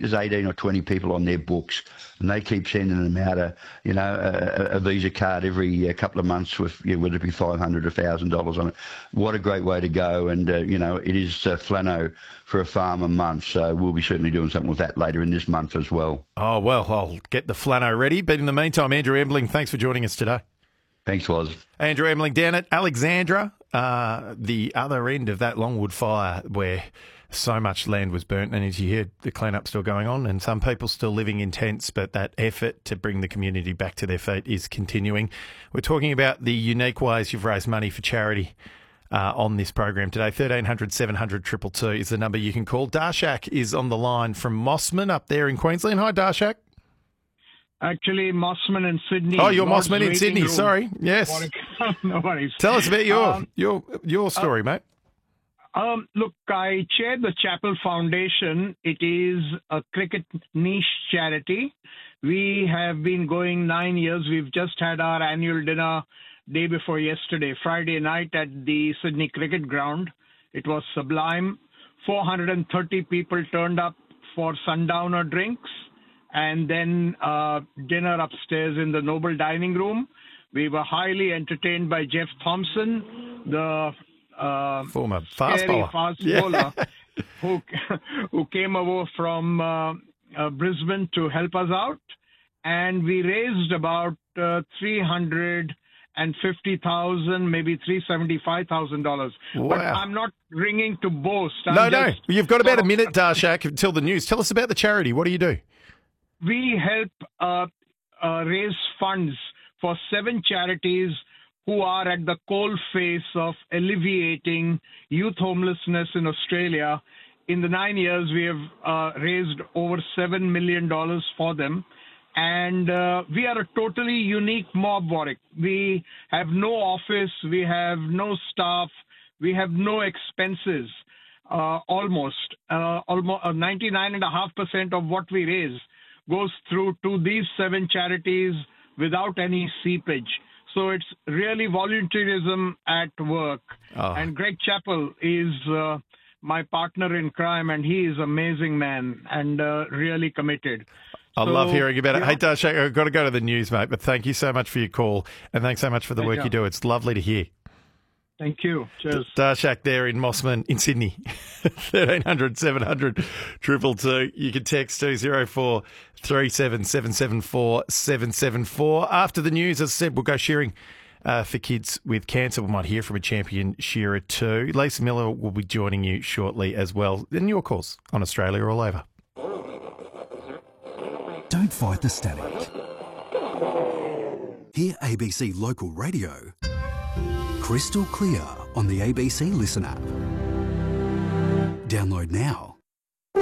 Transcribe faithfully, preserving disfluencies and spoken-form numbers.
there's eighteen or twenty people on their books, and they keep sending them out a, you know, a, a Visa card every uh, couple of months with, you know, whether it be five hundred dollars or one thousand dollars on it. What a great way to go. And, uh, you know, it is uh, Flano for a farmer month, so we'll be certainly doing something with that later in this month as well. Oh, well, I'll get the Flano ready. But in the meantime, Andrew Embling, thanks for joining us today. Thanks, Woz. Andrew Embling down at Alexandra, uh, the other end of that Longwood fire where so much land was burnt, and as you heard, the clean-up still going on, and some people still living in tents, but that effort to bring the community back to their feet is continuing. We're talking about the unique ways you've raised money for charity uh, on this program today. thirteen hundred, seven hundred, two two two is the number you can call. Darshak is on the line from Mossman up there in Queensland. Hi, Darshak. Actually, Mossman in Sydney. Oh, you're Lord's Mossman in Sydney. room. Sorry. Yes. No worries. Tell us about your Um, your your story, uh, mate. Um, look, I chair the Chapel Foundation. It is a cricket niche charity. We have been going nine years. We've just had our annual dinner day before yesterday, Friday night at the Sydney Cricket Ground. It was sublime. four hundred thirty people turned up for sundowner drinks and then uh, dinner upstairs in the Noble Dining Room. We were highly entertained by Jeff Thompson, the uh, former fast scary bowler, fast yeah. bowler who, who came over from uh, uh, Brisbane to help us out. And we raised about uh, three hundred fifty thousand dollars, maybe three hundred seventy-five thousand dollars. Wow. But I'm not ringing to boast. I'm No, no. just You've got about a sort of- minute, Darshak, until the news. Tell us about the charity. What do you do? We help uh, uh, raise funds for seven charities who are at the coalface of alleviating youth homelessness in Australia. In the nine years, we have uh, raised over seven million dollars for them. And uh, we are a totally unique mob, Warwick. We have no office. We have no staff. We have no expenses, uh, almost. Uh, almost uh, ninety-nine point five percent of what we raise goes through to these seven charities without any seepage. So it's really volunteerism at work. Oh. And Greg Chappell is uh, my partner in crime, and he is an amazing man and uh, really committed. I So, love hearing about it. yeah. Hey, Darshak, I've got to go to the news, mate, but thank you so much for your call, and thanks so much for the work Pleasure. you do. It's lovely to hear. Thank you. Cheers. Darshak there in Mossman in Sydney. thirteen hundred, seven hundred, two two two. You can text two oh four, three seven seven seven four seven seven four. After the news, as I said, we'll go shearing uh, for kids with cancer. We might hear from a champion shearer too. Lisa Miller will be joining you shortly as well. And your calls on Australia All Over. Don't fight the static. Hear A B C Local Radio crystal clear on the A B C Listen app. Download now.